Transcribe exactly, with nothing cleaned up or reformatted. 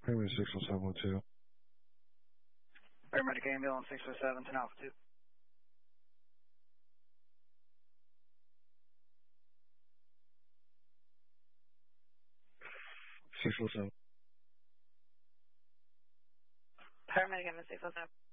Paramedic six oh seven oh two. Paramedic ambulance six oh seven, ten Alpha two. six oh seven. Paramedic ambulance six oh seven.